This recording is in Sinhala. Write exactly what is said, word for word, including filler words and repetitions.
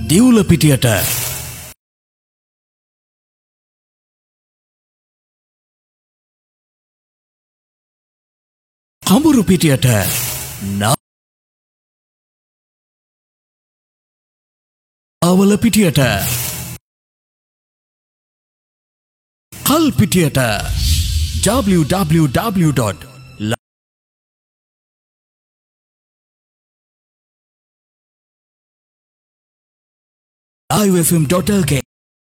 දිවුල පිටියට කඹුරු පිටියට නාවල පිටියට කල් පිටියට w w w dot live f m dot l k